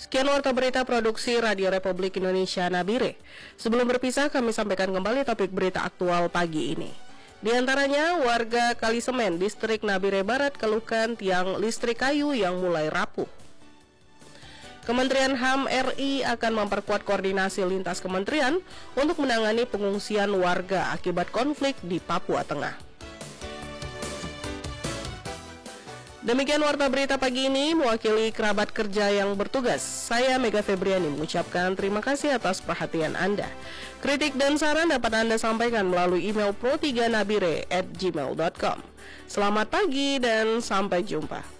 Sekian warta berita produksi Radio Republik Indonesia Nabire. Sebelum berpisah, kami sampaikan kembali topik berita aktual pagi ini. Di antaranya, warga Kalisemen, Distrik Nabire Barat keluhkan tiang listrik kayu yang mulai rapuh. Kementerian HAM RI akan memperkuat koordinasi lintas kementerian untuk menangani pengungsian warga akibat konflik di Papua Tengah. Demikian warta berita pagi ini, mewakili kerabat kerja yang bertugas. Saya Mega Febriani mengucapkan terima kasih atas perhatian Anda. Kritik dan saran dapat Anda sampaikan melalui email pro3nabire@gmail.com. Selamat pagi dan sampai jumpa.